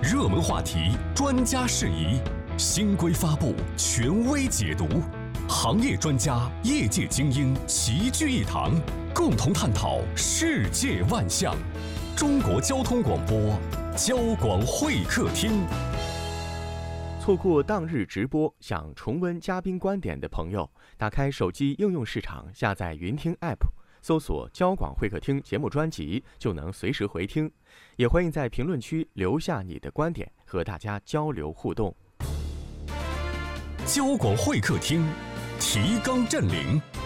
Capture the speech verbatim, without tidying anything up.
热门话题，专家事宜，新规发布，权威解读，行业专家、业界精英齐聚一堂，共同探讨世界万象。中国交通广播，交广会客厅。 错过当日直播，想重温嘉宾观点的朋友，打开手机应用市场，下载云听 App， 搜索交广会客厅节目专辑，就能随时回听。也欢迎在评论区留下你的观点，和大家交流互动。 交广会客厅，提纲挈领，